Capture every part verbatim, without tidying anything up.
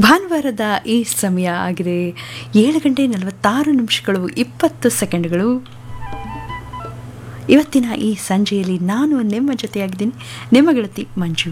ಭಾನುವಾರದ ಈ ಸಮಯ ಆಗಿದೆ ಏಳು ಗಂಟೆ ನಲವತ್ತಾರು ನಿಮಿಷಗಳು ಇಪ್ಪತ್ತು ಸೆಕೆಂಡ್ಗಳು. ಇವತ್ತಿನ ಈ ಸಂಜೆಯಲ್ಲಿ ನಾನು ನಿಮ್ಮ ಜೊತೆಯಾಗಿದ್ದೀನಿ, ನಿಮ್ಮ ಗೆಳತಿ ಮಂಜು.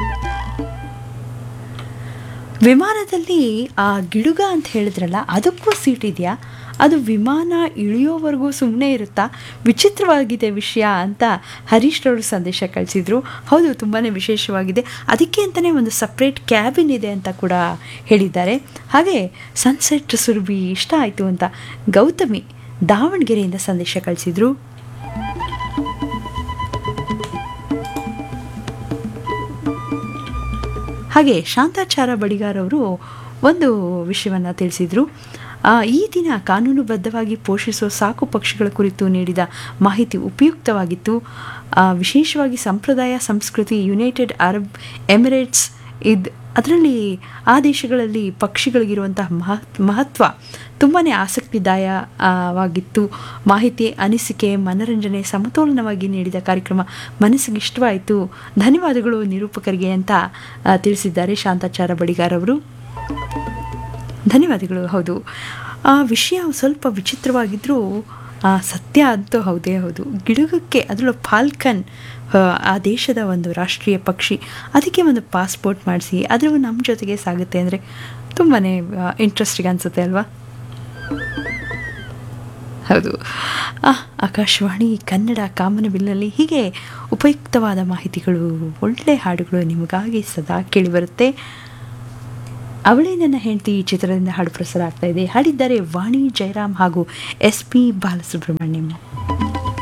ವಿಮಾನದಲ್ಲಿ ಆ ಗಿಡುಗ ಅಂತ ಹೇಳಿದ್ರಲ್ಲ, ಅದಕ್ಕೂ ಸೀಟ್ ಇದೆಯಾ? ಅದು ವಿಮಾನ ಇಳಿಯೋವರೆಗೂ ಸುಮ್ಮನೆ ಇರುತ್ತಾ? ವಿಚಿತ್ರವಾಗಿದೆ ವಿಷಯ ಅಂತ ಹರೀಶ್ ರವರು ಸಂದೇಶ ಕಳಿಸಿದರು. ಹೌದು, ತುಂಬಾ ವಿಶೇಷವಾಗಿದೆ, ಅದಕ್ಕೆ ಅಂತಲೇ ಒಂದು ಸಪ್ರೇಟ್ ಕ್ಯಾಬಿನ್ ಇದೆ ಅಂತ ಕೂಡ ಹೇಳಿದ್ದಾರೆ. ಹಾಗೆ ಸನ್ಸೆಟ್ ಸುರಭಿ ಇಷ್ಟ ಆಯಿತು ಅಂತ ಗೌತಮಿ ದಾವಣಗೆರೆಯಿಂದ ಸಂದೇಶ ಕಳಿಸಿದರು. ಹಾಗೆ ಶಾಂತಾಚಾರ ಬಡಿಗಾರ್ ಅವರು ಒಂದು ವಿಷಯವನ್ನು ತಿಳಿಸಿದರು. ಈ ದಿನ ಕಾನೂನುಬದ್ಧವಾಗಿ ಪೋಷಿಸುವ ಸಾಕು ಪಕ್ಷಿಗಳ ಕುರಿತು ನೀಡಿದ ಮಾಹಿತಿ ಉಪಯುಕ್ತವಾಗಿತ್ತು. ವಿಶೇಷವಾಗಿ ಸಂಪ್ರದಾಯ ಸಂಸ್ಕೃತಿ ಯುನೈಟೆಡ್ ಅರಬ್ ಎಮಿರೇಟ್ಸ್ ಇದು ಅದರಲ್ಲಿ ಆ ದೇಶಗಳಲ್ಲಿ ಪಕ್ಷಿಗಳಿಗಿರುವಂತಹ ಮಹತ್ ಮಹತ್ವ ತುಂಬಾ ಆಸಕ್ತಿದಾಯವಾಗಿತ್ತು. ಮಾಹಿತಿ, ಅನಿಸಿಕೆ, ಮನರಂಜನೆ ಸಮತೋಲನವಾಗಿ ನೀಡಿದ ಕಾರ್ಯಕ್ರಮ ಮನಸ್ಸಿಗೆ ಇಷ್ಟವಾಯಿತು. ಧನ್ಯವಾದಗಳು ನಿರೂಪಕರಿಗೆ ಅಂತ ತಿಳಿಸಿದ್ದಾರೆ ಶಾಂತಾಚಾರ ಬಡಿಗಾರ್ ಅವರು. ಧನ್ಯವಾದಗಳು. ಹೌದು, ಆ ವಿಷಯ ಸ್ವಲ್ಪ ವಿಚಿತ್ರವಾಗಿದ್ದರೂ ಸತ್ಯ ಅಂತೂ ಹೌದೇ ಹೌದು. ಗಿಡುಗಕ್ಕೆ ಅದರಲ್ಲೂ ಫಾಲ್ಕನ್ ಆ ದೇಶದ ಒಂದು ರಾಷ್ಟ್ರೀಯ ಪಕ್ಷಿ, ಅದಕ್ಕೆ ಒಂದು ಪಾಸ್ಪೋರ್ಟ್ ಮಾಡಿಸಿ ಅದು ನಮ್ಮ ಜೊತೆಗೆ ಸಾಗುತ್ತೆ ಅಂದರೆ ತುಂಬಾ ಇಂಟ್ರೆಸ್ಟಿಂಗ್ ಅನಿಸುತ್ತೆ ಅಲ್ವಾ? ಹೌದು, ಆಕಾಶವಾಣಿ ಕನ್ನಡ ಕಾಮನಬಿಲ್ನಲ್ಲಿ ಹೀಗೆ ಉಪಯುಕ್ತವಾದ ಮಾಹಿತಿಗಳು, ಒಳ್ಳೆ ಹಾಡುಗಳು ನಿಮಗಾಗಿ ಸದಾ ಕೇಳಿಬರುತ್ತೆ. ಅವಳೇ ನನ್ನ ಹೆಂಡತಿ ಈ ಚಿತ್ರದಿಂದ ಹಾಡು ಪ್ರಸಾರ ಆಗ್ತಾ ಇದೆ. ಹಾಡಿದ್ದಾರೆ ವಾಣಿ ಜಯರಾಮ್ ಹಾಗೂ ಎಸ್ ಪಿ ಬಾಲಸುಬ್ರಹ್ಮಣ್ಯಂ.